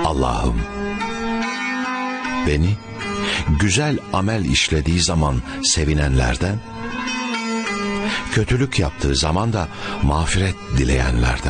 Allah'ım, beni güzel amel işlediği zaman sevinenlerden, kötülük yaptığı zaman da mağfiret dileyenlerden